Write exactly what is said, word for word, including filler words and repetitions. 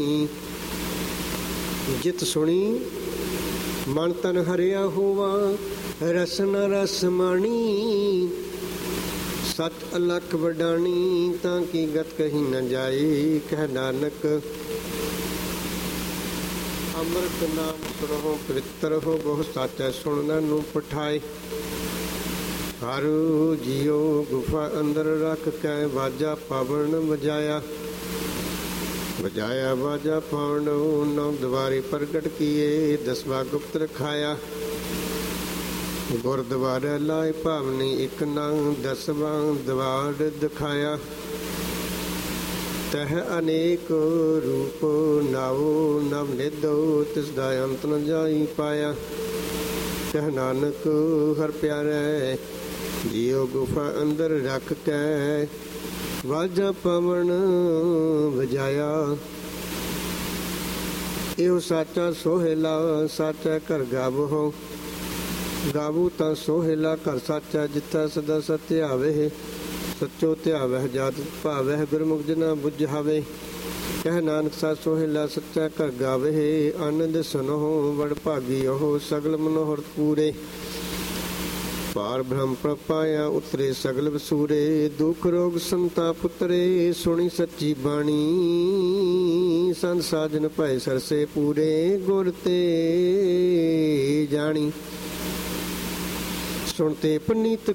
ਜਿਤ ਸੁਣੀ ਮਨ ਤਨ ਹਰਿਆ ਹੋਵਾ, ਰਸਨ ਰਸ ਮਾਣੀ। ਸਤ ਅਲਖ ਵਡਾਣੀ, ਤਾਂ ਕੀ ਗਤ ਕਹੀ ਨ ਜਾਈ। ਕਹਿ ਨਾਨਕ ਅੰਮ੍ਰਿਤ ਨਾਮ ਸੁਣੋ ਪਵਿੱਤਰ ਹੋ, ਬਹੁ ਸਾਚੈ ਸੁਣਨ ਨੂੰ ਪਠਾਏ। ਹਰ ਜੀਓ ਗੁਫਾ ਅੰਦਰ ਰੱਖ ਕੇ, ਵਾਜਾ ਪਾਵਨ ਵਜਾਇਆ। ਵਜਾਇਆ ਵਾਜਾ ਪਾਵਨ, ਨੌ ਦੁਆਰੇ ਪ੍ਰਗਟ ਕੀਏ। ਦਸਵਾ ਗੁਪਤ ਰਖਾਇਆ, ਗੁਰਦੁਆਰੇ ਲਾਏ ਭਾਵਨੀ। ਇੱਕ ਨੰਗ ਦਸਵਾਂ ਦਵਾਰ ਦਿਖਾਇਆ। ਤਹ ਅਨੇਕ ਰੂਪ ਨਾਉ, ਨਵ ਨਿਧੋ ਤਿਸ ਦਾ ਅੰਤ ਨ ਜਾਈ ਪਾਇਆ। ਕਹਿ ਨਾਨਕ ਹਰ ਪਿਆਰੇ, ਜੀਓ ਗੁਫਾ ਅੰਦਰ ਰੱਖ ਕੇ, ਵਾਜਾ ਪਵਨ ਵਜਾਇਆ। ਇਹੋ ਸਾਚਾ ਸੋਹਿਲਾ, ਸਾਚਾ ਘਰ ਗਾਵੋ। ਗਾਵੂ ਤਾਂ ਸੋਹਿਲਾ ਘਰ ਸਾਚਾ, ਜਿੱਥਾ ਸਦਾ ਸਤਿਆਵੇ। ਸੱਚੋ ਧਿਆਵਹਿ ਜਾਤ ਭਾਵਹਿ, ਗੁਰਮੁਖ ਜਨਾ ਬੁਝਾਵੇ। ਕਹਿ ਨਾਨਕ ਸਾ ਸੋਹਿਲਾ, ਸੱਚਾ ਘਰ ਗਾਵੇ। ਆਨੰਦ ਸੁਨੋ ਵਡ ਭਾਗੀ ਉਹ, ਸਗਲ ਮਨੋਹਰਤ ਪੂਰੇ। ਪਾਰ ਬ੍ਰਹਮ ਪ੍ਰਪਾਇਆ, ਉਤਰੇ ਸਗਲ ਵਸੂਰੇ। ਦੁਖ ਰੋਗ ਸੰਤਾਪ ਉਤਰੇ, ਸੁਣੀ ਸੱਚੀ ਬਾਣੀ। ਸੰਤ ਸਾਜਨ ਭਏ ਸਰਸੇ ਪੂਰੇ, ਗੁਰ ਤੇ ਜਾਣੀ। ਸੁਣਤੇ ਪਨੀਤ